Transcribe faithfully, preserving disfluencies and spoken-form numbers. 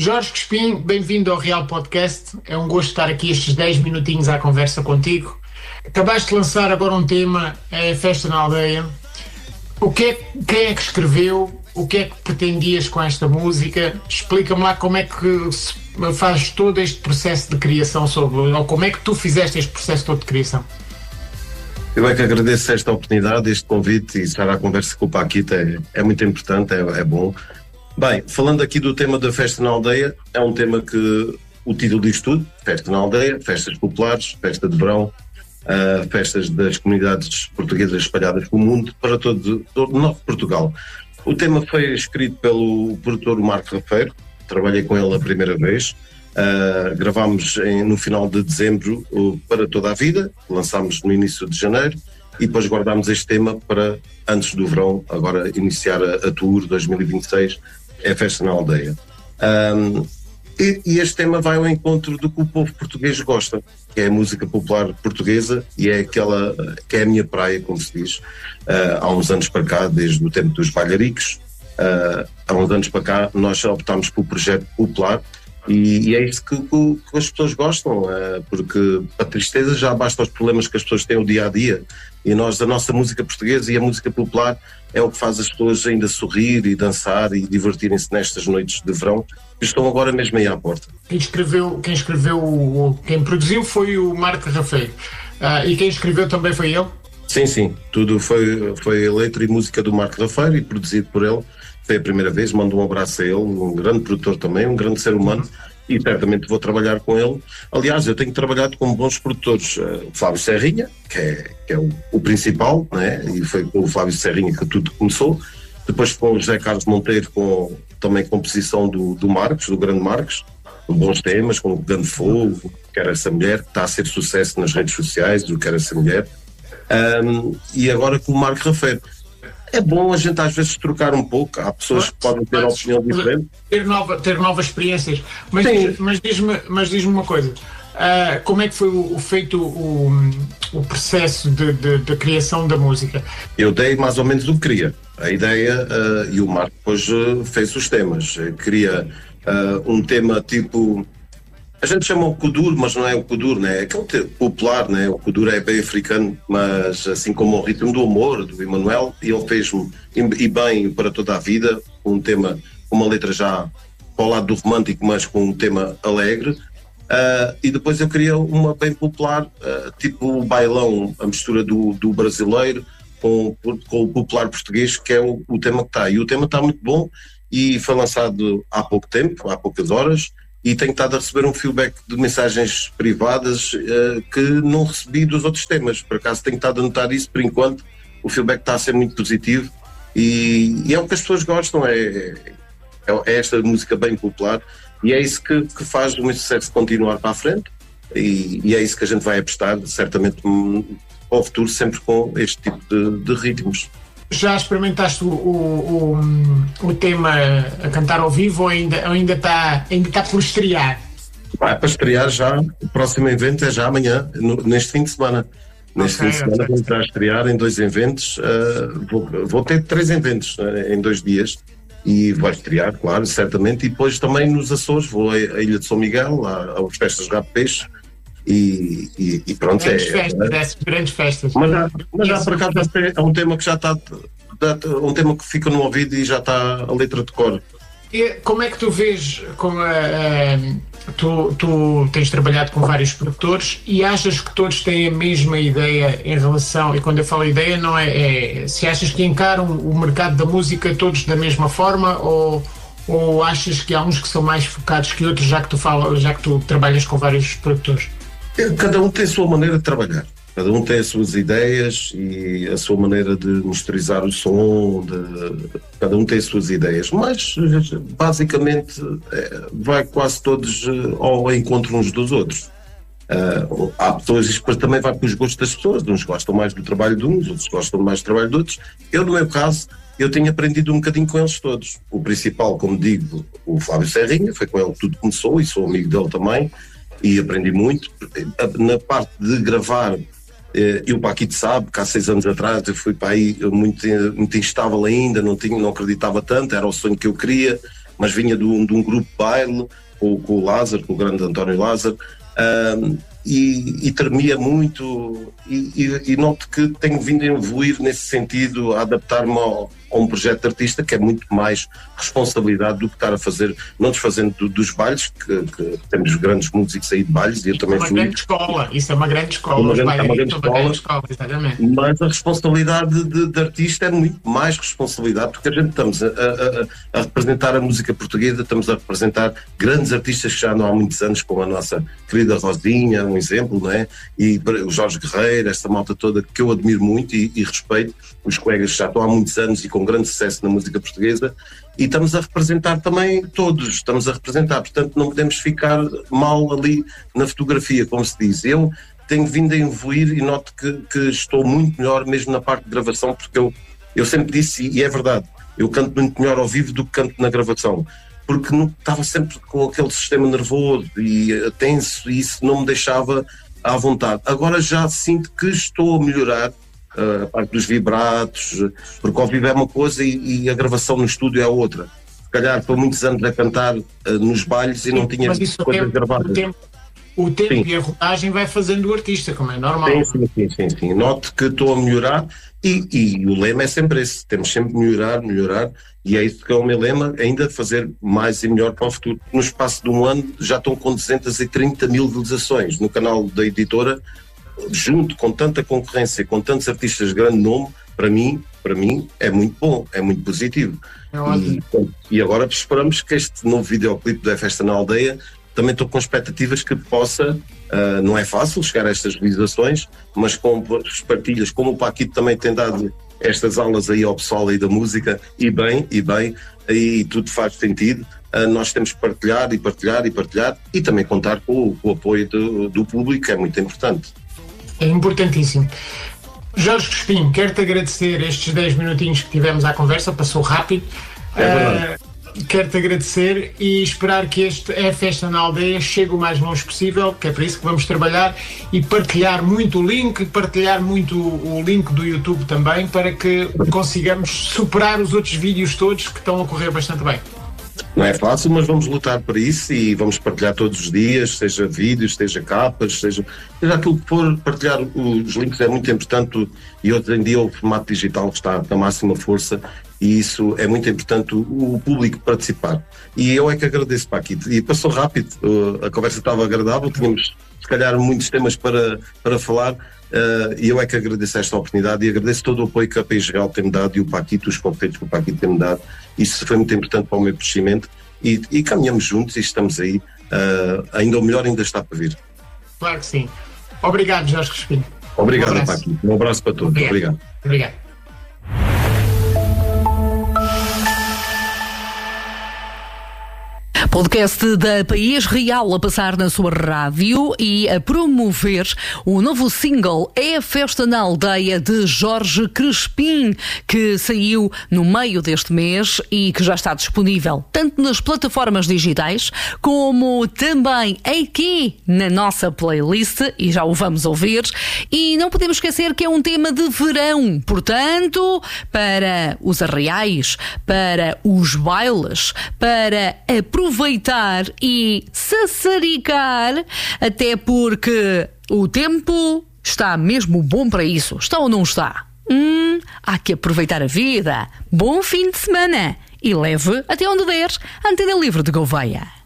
Jorge Crespim, bem-vindo ao Real Podcast. É um gosto estar aqui estes dez minutinhos à conversa contigo. Acabaste de lançar agora um tema, é a Festa na Aldeia. O que é, quem é que escreveu? O que é que pretendias com esta música? Explica-me lá como é que se faz todo este processo de criação, sobre, ou como é que tu fizeste este processo todo de criação? Eu é que agradeço esta oportunidade, este convite, e estar à conversa com o Paquito é, é muito importante, é, é bom. Bem, falando aqui do tema da Festa na Aldeia, é um tema que o título diz tudo: Festa na Aldeia, festas populares, festa de verão, uh, festas das comunidades portuguesas espalhadas pelo mundo, para todo, todo o nosso Portugal. O tema foi escrito pelo produtor Marco Rafeiro, trabalhei com ele a primeira vez. Uh, gravámos em, no final de dezembro o Para Toda a Vida, lançámos no início de janeiro e depois guardámos este tema para antes do verão, agora iniciar a, a Tour dois mil e vinte e seis, é a Festa na Aldeia. Um, e, e este tema vai ao encontro do que o povo português gosta, que é a música popular portuguesa, e é aquela que é a minha praia, como se diz. Uh, há uns anos para cá, desde o tempo dos bailaricos, uh, há uns anos para cá nós optámos pelo projeto popular. E, e é isso que, que, que as pessoas gostam, é, porque a tristeza já basta os problemas que as pessoas têm o dia a dia, e nós, a nossa música portuguesa e a música popular é o que faz as pessoas ainda sorrir e dançar e divertirem-se nestas noites de verão que estão agora mesmo aí à porta. Quem escreveu, quem escreveu, quem produziu foi o Marco Rafeiro, uh, e quem escreveu também foi ele? Sim, sim, tudo foi, foi a letra e música do Marco Rafeiro e produzido por ele. Foi a primeira vez, mando um abraço a ele, um grande produtor também, um grande ser humano, e certamente vou trabalhar com ele. Aliás, eu tenho trabalhado com bons produtores, uh, o Flávio Serrinha, que é, que é o, o principal, né? E foi com o Flávio Serrinha que tudo começou. Depois com o José Carlos Monteiro, com também composição do, do Marcos, do grande Marcos, com bons temas, com o Grande Fogo, Quero Essa Mulher, que está a ser sucesso nas redes sociais, do Quero Essa Mulher, um, e agora com o Marco Rafeiro. É bom a gente às vezes trocar um pouco, há pessoas que podem ter mas, opinião diferente. Ter, nova, ter novas experiências, mas, mas diz-me mas diz-me uma coisa, uh, como é que foi o, o feito o, o processo de, de, de criação da música? Eu dei mais ou menos o que queria, a ideia, uh, e o Marco depois uh, fez os temas. Eu queria uh, um tema tipo... A gente chama o Kuduro, mas não é o Kuduro, né? É aquele popular, né? O Kuduro é bem africano, mas assim como o Ritmo do Amor, do Emanuel, e ele fez-me, e bem, Para Toda a Vida, um tema, uma letra já para o lado do romântico, mas com um tema alegre. Uh, e depois eu queria uma bem popular, uh, tipo o bailão, a mistura do, do brasileiro com, com o popular português, que é o, o tema que está. E o tema está muito bom e foi lançado há pouco tempo, há poucas horas, e tenho estado a receber um feedback de mensagens privadas uh, que não recebi dos outros temas. Por acaso tenho estado a notar isso, por enquanto o feedback está a ser muito positivo, e, e é o que as pessoas gostam, é, é, é esta música bem popular, e é isso que, que faz o meu sucesso continuar para a frente, e, e é isso que a gente vai apostar certamente ao futuro, sempre com este tipo de, de ritmos. Já experimentaste o, o, o, o tema a cantar ao vivo, ou ainda, ainda, está, ainda está por estrear? Ah, para estrear já, o próximo evento é já amanhã, no, neste fim de semana. Neste okay, fim de semana vamos estar a estrear em dois eventos, uh, vou, vou ter três eventos uh, em dois dias, e vai estrear, claro, certamente, e depois também nos Açores, vou à Ilha de São Miguel, às festas de Rabo Peixe, e, e, e pronto. Grandes é, festas, é, é, grandes festas. Mas já, mas já por acaso é um tema que já está, um tema que fica no ouvido e já está a letra de cor. E como é que tu vês, como, uh, tu, tu tens trabalhado com vários produtores, e achas que todos têm a mesma ideia em relação, e quando eu falo ideia não é, é se achas que encaram o mercado da música todos da mesma forma, ou, ou achas que há uns que são mais focados que outros, já que tu fala, já que tu trabalhas com vários produtores? Cada um tem a sua maneira de trabalhar, cada um tem as suas ideias e a sua maneira de masterizar o som, de, cada um tem as suas ideias, mas basicamente vai quase todos ao encontro uns dos outros. Uh, há pessoas, isto depois também vai para os gostos das pessoas, uns gostam mais do trabalho de uns, outros gostam mais do trabalho de outros. Eu, no meu caso, eu tenho aprendido um bocadinho com eles todos. O principal, como digo, o Flávio Serrinha, foi com ele que tudo começou, e sou amigo dele também, e aprendi muito. Na parte de gravar, eu, para aqui sabe que há seis anos atrás eu fui para aí muito, muito instável ainda, não, tinha, não acreditava tanto, era o sonho que eu queria, mas vinha de um, de um grupo baile com, com o Lázaro, com o grande António Lázaro, um, e, e tremia muito, e, e, e noto que tenho vindo a evoluir nesse sentido, a adaptar-me ao, a um projeto de artista que é muito mais responsabilidade do que estar a fazer, não desfazendo do, dos bailes, que, que temos grandes músicos aí de bailes, e eu também é uma fui. grande escola, isso é uma grande escola, uma os grande, é uma grande bailarinos são escola, uma grande escola, exatamente. Mas a responsabilidade de, de artista é muito mais responsabilidade, porque a gente estamos a, a, a representar a música portuguesa, estamos a representar grandes artistas que já não há muitos anos, como a nossa querida Rosinha, um exemplo, não é? E o Jorge Guerreiro, esta malta toda que eu admiro muito e, e respeito, os colegas que já estão há muitos anos e com grande sucesso na música portuguesa, e estamos a representar também todos, estamos a representar, portanto não podemos ficar mal ali na fotografia, como se diz. Eu tenho vindo a evoluir e noto que, que estou muito melhor mesmo na parte de gravação, porque eu, eu sempre disse, e é verdade, eu canto muito melhor ao vivo do que canto na gravação, porque não, estava sempre com aquele sistema nervoso e tenso, e isso não me deixava à vontade. Agora já sinto que estou a melhorar a parte dos vibratos, porque ao vivo é uma coisa e, e a gravação no estúdio é outra. Se calhar foi muitos anos a cantar uh, nos bailes e não tinha coisas tempo, gravadas. O tempo, o tempo e a rodagem vai fazendo o artista, como é normal. Sim, sim, sim, sim, sim. Noto que estou a melhorar e, e o lema é sempre esse, temos sempre melhorar, melhorar, e é isso que é o meu lema, ainda fazer mais e melhor para o futuro. No espaço de um ano já estão com duzentas e trinta mil visualizações no canal da editora, junto com tanta concorrência, com tantos artistas de grande nome, para mim, para mim é muito bom, é muito positivo. É ótimo. E, e agora esperamos que este novo videoclipe da Festa na Aldeia, também estou com expectativas que possa, uh, não é fácil chegar a estas realizações, mas com as partilhas, como o Paquito também tem dado estas aulas aí ao pessoal aí da música, e bem, e bem, aí tudo faz sentido. Uh, nós temos que partilhar e partilhar e partilhar e também contar com, com o apoio do, do público, que é muito importante. É importantíssimo. Jorge Crespim, quero-te agradecer estes dez minutinhos que tivemos à conversa, passou rápido. É uh, quero-te agradecer e esperar que este É Festa na Aldeia chegue o mais longe possível, que é para isso que vamos trabalhar, e partilhar muito o link, partilhar muito o link do YouTube também, para que consigamos superar os outros vídeos todos que estão a correr bastante bem. Não é fácil, mas vamos lutar para isso e vamos partilhar todos os dias, seja vídeos, seja capas, seja, seja aquilo que for. Partilhar os links é muito importante, e hoje em dia o formato digital está na máxima força e isso é muito importante, o público participar. E eu é que agradeço, Paquito. E passou rápido, a conversa estava agradável, tínhamos se calhar muitos temas para, para falar. Uh, e eu é que agradeço esta oportunidade e agradeço todo o apoio que a País Real tem-me dado e o Paquito, os confeitos que o Paquito tem-me dado. Isso foi muito importante para o meu crescimento e, e caminhamos juntos e estamos aí. Uh, ainda o melhor ainda está para vir. Claro que sim. Obrigado, Jorge Crespim. Obrigado, um Paquito. Um abraço para todos. Obrigado. Obrigado. Obrigado. Podcast da País Real a passar na sua rádio e a promover o novo single É a Festa na Aldeia de Jorge Crespim, que saiu no meio deste mês e que já está disponível tanto nas plataformas digitais como também aqui na nossa playlist, e já o vamos ouvir. E não podemos esquecer que é um tema de verão, portanto, para os arraiais, para os bailes, para aproveitar aproveitar e sassaricar, até porque o tempo está mesmo bom para isso. Está ou não está? Hum, há que aproveitar a vida. Bom fim de semana e leve até onde der a Antena Livre de Gouveia.